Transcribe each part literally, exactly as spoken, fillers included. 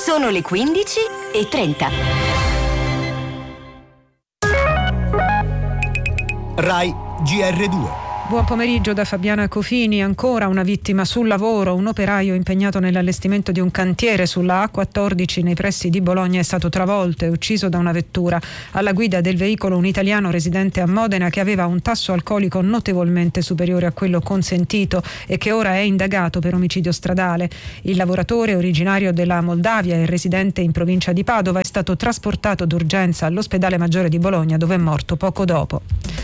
Sono le quindici e trenta. Rai G R due. Buon pomeriggio da Fabiana Cofini. Ancora una vittima sul lavoro. Un operaio impegnato nell'allestimento di un cantiere sulla A quattordici nei pressi di Bologna è stato travolto e ucciso da una vettura. Alla guida del veicolo un italiano residente a Modena che aveva un tasso alcolico notevolmente superiore a quello consentito e che ora è indagato per omicidio stradale. Il lavoratore, originario della Moldavia e residente in provincia di Padova, è stato trasportato d'urgenza all'ospedale maggiore di Bologna, dove è morto poco dopo.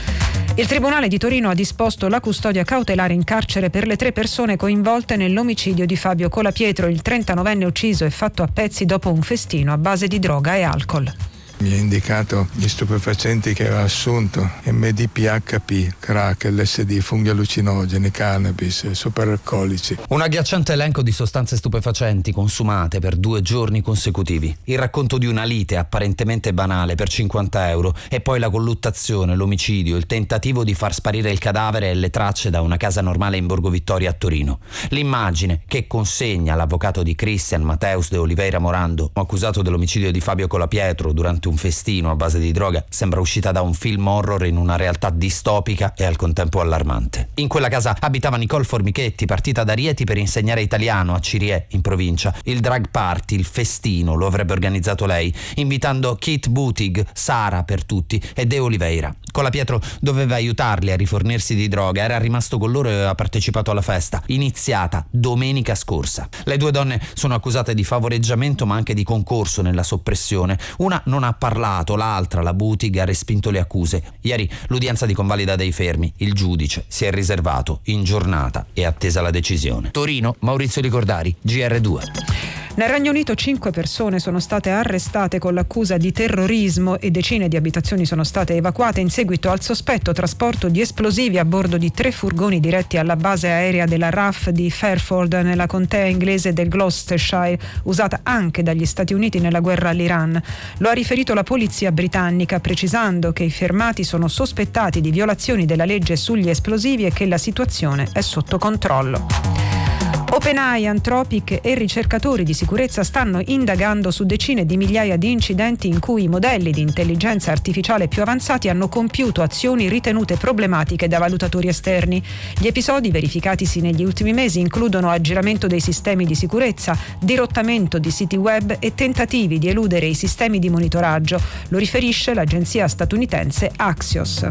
Il Tribunale di Torino ha disposto la custodia cautelare in carcere per le tre persone coinvolte nell'omicidio di Fabio Colapietro, il trentanovenne ucciso e fatto a pezzi dopo un festino a base di droga e alcol. Mi ha indicato gli stupefacenti che aveva assunto: M D P H P, crack, L S D, funghi allucinogeni, cannabis, superalcolici. Un agghiacciante elenco di sostanze stupefacenti consumate per due giorni consecutivi. Il racconto di una lite apparentemente banale per cinquanta euro e poi la colluttazione, l'omicidio, il tentativo di far sparire il cadavere e le tracce da una casa normale in Borgo Vittoria a Torino. L'immagine che consegna l'avvocato di Cristian Mateus de Oliveira Morando, accusato dell'omicidio di Fabio Colapietro durante un festino a base di droga, sembra uscita da un film horror in una realtà distopica e al contempo allarmante. In quella casa abitava Nicole Formichetti, partita da Rieti per insegnare italiano a Cirié, in provincia. Il drag party, il festino, lo avrebbe organizzato lei, invitando Kate Butig, Sara per tutti e De Oliveira. Colapietro doveva aiutarli a rifornirsi di droga, era rimasto con loro e aveva partecipato alla festa, iniziata domenica scorsa. Le due donne sono accusate di favoreggiamento ma anche di concorso nella soppressione. Una non ha parlato, l'altra, la Butig, ha respinto le accuse. Ieri l'udienza di convalida dei fermi. Il giudice si è riservato in giornata e attesa la decisione. Torino, Maurizio Ricordari, G R due. Nel Regno Unito cinque persone sono state arrestate con l'accusa di terrorismo e decine di abitazioni sono state evacuate in seguito al sospetto trasporto di esplosivi a bordo di tre furgoni diretti alla base aerea della R A F di Fairford nella contea inglese del Gloucestershire, usata anche dagli Stati Uniti nella guerra all'Iran. Lo ha riferito la polizia britannica, precisando che i fermati sono sospettati di violazioni della legge sugli esplosivi e che la situazione è sotto controllo. OpenAI, Anthropic e ricercatori di sicurezza stanno indagando su decine di migliaia di incidenti in cui i modelli di intelligenza artificiale più avanzati hanno compiuto azioni ritenute problematiche da valutatori esterni. Gli episodi verificatisi negli ultimi mesi includono aggiramento dei sistemi di sicurezza, dirottamento di siti web e tentativi di eludere i sistemi di monitoraggio, lo riferisce l'agenzia statunitense Axios.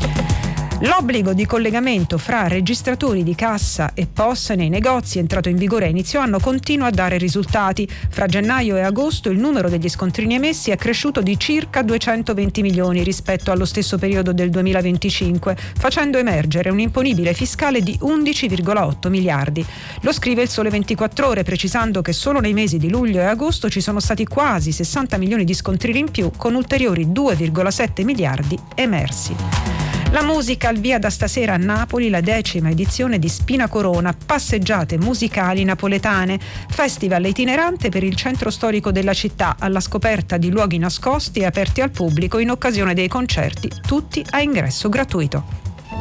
L'obbligo di collegamento fra registratori di cassa e P O S nei negozi, entrato in vigore a inizio anno, continua a dare risultati. Fra gennaio e agosto il numero degli scontrini emessi è cresciuto di circa duecentoventi milioni rispetto allo stesso periodo del duemilaventicinque, facendo emergere un imponibile fiscale di undici virgola otto miliardi. Lo scrive il Sole ventiquattro Ore, precisando che solo nei mesi di luglio e agosto ci sono stati quasi sessanta milioni di scontrini in più, con ulteriori due virgola sette miliardi emersi. La musica, al via da stasera a Napoli la decima edizione di Spina Corona, passeggiate musicali napoletane, festival itinerante per il centro storico della città, alla scoperta di luoghi nascosti e aperti al pubblico in occasione dei concerti, tutti a ingresso gratuito.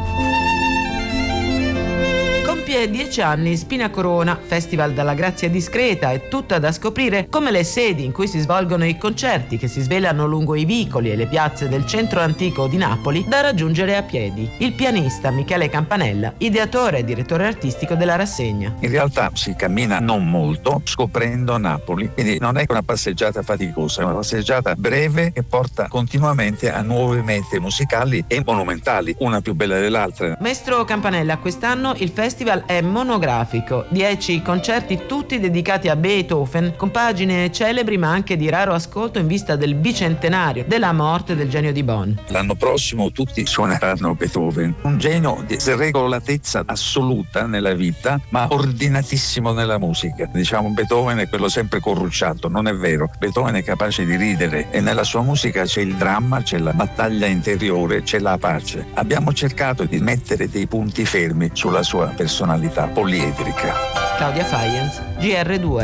Compie dieci anni Spina Corona, festival dalla grazia discreta e tutta da scoprire come le sedi in cui si svolgono i concerti che si svelano lungo i vicoli e le piazze del centro antico di Napoli, da raggiungere a piedi. Il pianista Michele Campanella, ideatore e direttore artistico della rassegna. In realtà si cammina non molto scoprendo Napoli, quindi non è una passeggiata faticosa, è una passeggiata breve che porta continuamente a nuove mete musicali e monumentali, una più bella dell'altra. Maestro Campanella, quest'anno il festival è monografico, dieci concerti tutti dedicati a Beethoven, con pagine celebri ma anche di raro ascolto in vista del bicentenario della morte del genio di Bonn. L'anno prossimo tutti suoneranno Beethoven, un genio di regolatezza assoluta nella vita ma ordinatissimo nella musica. Diciamo Beethoven è quello sempre corrucciato, non è vero. Beethoven è capace di ridere e nella sua musica c'è il dramma, c'è la battaglia interiore, c'è la pace. Abbiamo cercato di mettere dei punti fermi sulla sua personalità poliedrica. Claudia Faienz, G R due.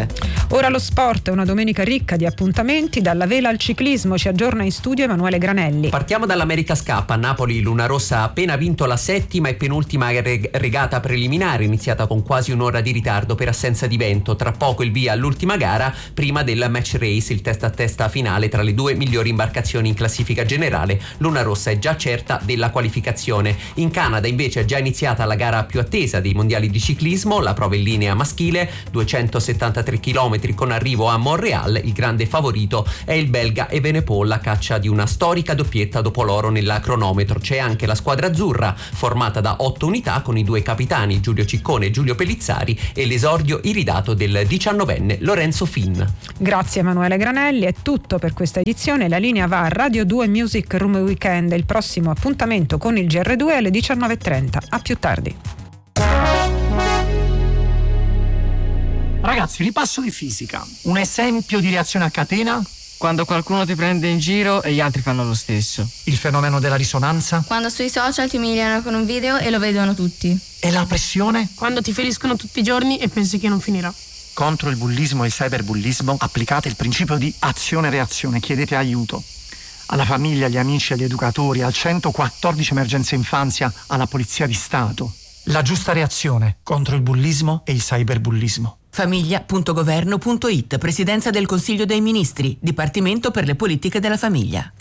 Ora lo sport, una domenica ricca di appuntamenti, dalla vela al ciclismo. Ci aggiorna in studio Emanuele Granelli. Partiamo dall'America's Cup. A Napoli Luna Rossa ha appena vinto la settima e penultima reg- regata preliminare, iniziata con quasi un'ora di ritardo per assenza di vento. Tra poco il via all'ultima gara, prima del match race, il testa a testa finale tra le due migliori imbarcazioni in classifica generale. Luna Rossa è già certa della qualificazione. In Canada invece è già iniziata la gara più attesa dei mondiali di ciclismo, la prova in linea maschile, duecentosettantatré chilometri con arrivo a Montréal. Il grande favorito è il belga Evenepoel, alla caccia di una storica doppietta dopo l'oro nella cronometro. C'è anche la squadra azzurra, formata da otto unità, con i due capitani Giulio Ciccone e Giulio Pellizzari, e l'esordio iridato del diciannovenne Lorenzo Finn. Grazie Emanuele Granelli, è tutto per questa edizione. La linea va a Radio due Music Room Weekend. Il prossimo appuntamento con il G R due alle diciannove e trenta. A più tardi. Ragazzi, ripasso di fisica. Un esempio di reazione a catena? Quando qualcuno ti prende in giro e gli altri fanno lo stesso. Il fenomeno della risonanza? Quando sui social ti umiliano con un video e lo vedono tutti. E la pressione? Quando ti feriscono tutti i giorni e pensi che non finirà. Contro il bullismo e il cyberbullismo applicate il principio di azione-reazione. Chiedete aiuto. Alla famiglia, agli amici, agli educatori, al centoquattordici Emergenza Infanzia, alla Polizia di Stato. La giusta reazione contro il bullismo e il cyberbullismo. famiglia punto governo punto it, Presidenza del Consiglio dei Ministri, Dipartimento per le politiche della famiglia.